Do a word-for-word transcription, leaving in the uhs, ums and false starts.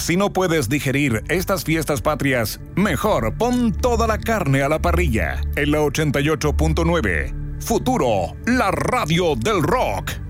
Si no puedes digerir estas fiestas patrias, mejor pon toda la carne a la parrilla. En la ochenta y ocho punto nueve. Futuro, la radio del rock.